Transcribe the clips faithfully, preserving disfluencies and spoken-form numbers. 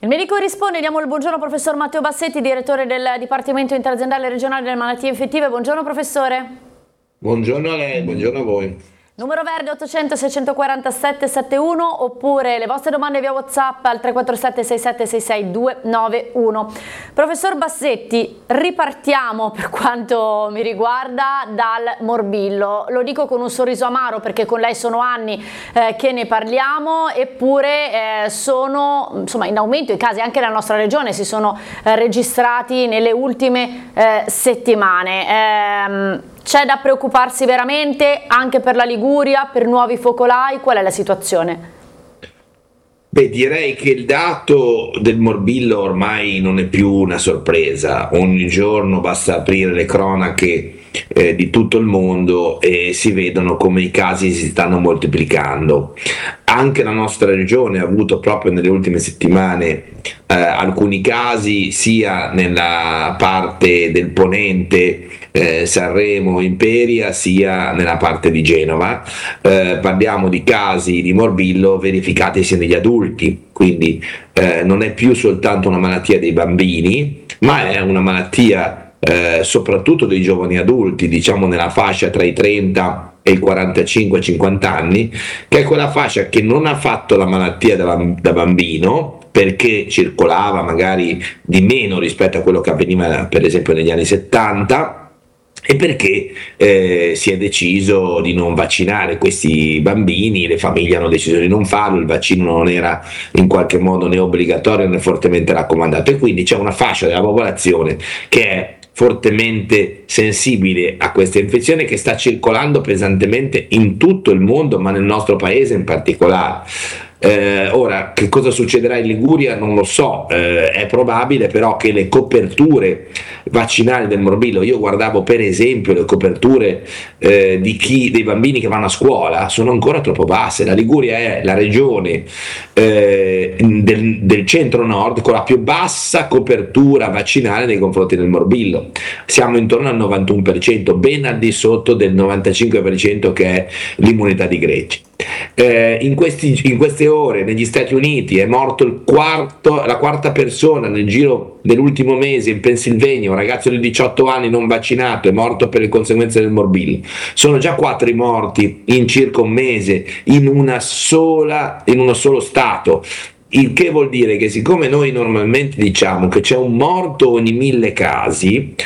Il medico risponde, diamo il buongiorno al professor Matteo Bassetti, direttore del Dipartimento Interaziendale Regionale delle Malattie Infettive. Buongiorno professore. Buongiorno a lei, buongiorno a voi. Numero verde ottocento seicentoquarantasette settantuno oppure le vostre domande via WhatsApp al tre quattro sette sei sette sei sei due nove uno. Professor Bassetti, ripartiamo per quanto mi riguarda dal morbillo. Lo dico con un sorriso amaro perché con lei sono anni eh, che ne parliamo, eppure eh, sono insomma in aumento i casi anche nella nostra regione, si sono eh, registrati nelle ultime eh, settimane. Ehm, C'è da preoccuparsi veramente anche per la Liguria, per nuovi focolai? Qual è la situazione? Beh, direi che il dato del morbillo ormai non è più una sorpresa. Ogni giorno basta aprire le cronache eh, di tutto il mondo e si vedono come i casi si stanno moltiplicando. Anche la nostra regione ha avuto proprio nelle ultime settimane eh, alcuni casi, sia nella parte del ponente, eh, Sanremo, Imperia, sia nella parte di Genova. Eh, parliamo di casi di morbillo verificatisi negli adulti, quindi eh, non è più soltanto una malattia dei bambini, ma è una malattia eh, soprattutto dei giovani adulti, diciamo nella fascia tra i trenta e i quarantacinque cinquanta anni, che è quella fascia che non ha fatto la malattia da, da bambino, perché circolava magari di meno rispetto a quello che avveniva per esempio negli anni settanta, e perché eh, si è deciso di non vaccinare questi bambini, le famiglie hanno deciso di non farlo, il vaccino non era in qualche modo né obbligatorio né fortemente raccomandato, e quindi c'è una fascia della popolazione che è fortemente sensibile a questa infezione, che sta circolando pesantemente in tutto il mondo, ma nel nostro paese in particolare. Eh, ora, che cosa succederà in Liguria non lo so, eh, è probabile però che le coperture vaccinali del morbillo, io guardavo per esempio le coperture eh, di chi, dei bambini che vanno a scuola, sono ancora troppo basse. La Liguria è la regione eh, del, del centro-nord con la più bassa copertura vaccinale nei confronti del morbillo, siamo intorno al novantuno per cento, ben al di sotto del novantacinque per cento che è l'immunità di gregge. Eh, in, questi, in queste ore negli Stati Uniti è morto il quarto, la quarta persona nel giro dell'ultimo mese in Pennsylvania, un ragazzo di diciotto anni non vaccinato è morto per le conseguenze del morbillo. Sono già quattro i morti in circa un mese in una sola, in uno solo stato. Il che vuol dire che siccome noi normalmente diciamo che c'è un morto ogni mille casi,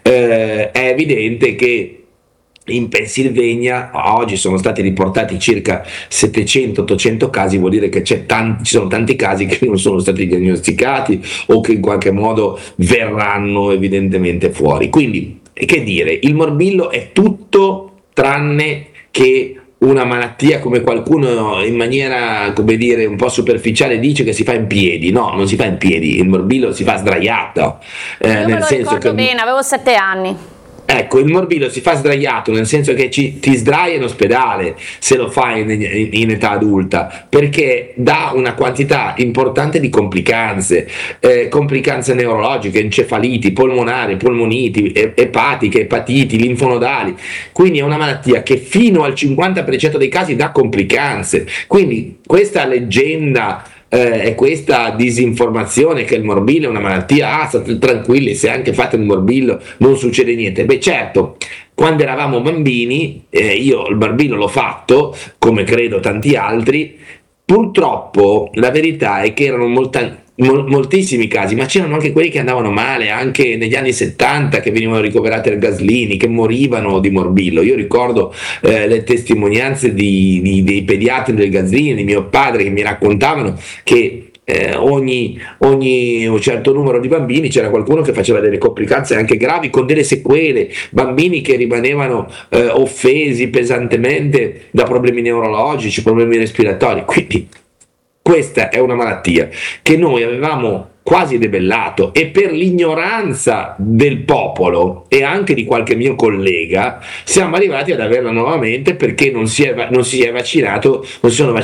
eh, è evidente che in Pennsylvania oggi sono stati riportati circa settecento ottocento casi, vuol dire che c'è tanti, ci sono tanti casi che non sono stati diagnosticati o che in qualche modo verranno evidentemente fuori. Quindi, che dire, il morbillo è tutto tranne che una malattia come qualcuno in maniera, come dire, un po' superficiale dice che si fa in piedi. No, non si fa in piedi, il morbillo si fa sdraiato. Eh, Io nel me lo senso ricordo che... bene, avevo sette anni. Ecco, il morbillo si fa sdraiato, nel senso che ci, ti sdrai in ospedale se lo fai in, in, in età adulta, perché dà una quantità importante di complicanze, eh, complicanze neurologiche, encefaliti, polmonari, polmoniti, epatiche, epatiti, linfonodali. Quindi è una malattia che fino al cinquanta per cento dei casi dà complicanze. Quindi questa leggenda Eh, è questa disinformazione che il morbillo è una malattia, ah, state tranquilli, se anche fate il morbillo non succede niente. Beh, certo, quando eravamo bambini, eh, io il morbillo l'ho fatto, come credo tanti altri, purtroppo la verità è che erano molta, mol, moltissimi casi, ma c'erano anche quelli che andavano male, anche negli anni settanta, che venivano ricoverati al Gaslini, che morivano di morbillo. Io ricordo eh, le testimonianze di, di, dei pediatri del Gaslini, di mio padre, che mi raccontavano che Eh, ogni, ogni un certo numero di bambini c'era qualcuno che faceva delle complicanze anche gravi, con delle sequele, bambini che rimanevano eh, offesi pesantemente da problemi neurologici, problemi respiratori. Quindi questa è una malattia che noi avevamo quasi debellato, e per l'ignoranza del popolo e anche di qualche mio collega siamo arrivati ad averla nuovamente perché non si è, non si è vaccinato, non si sono vaccinati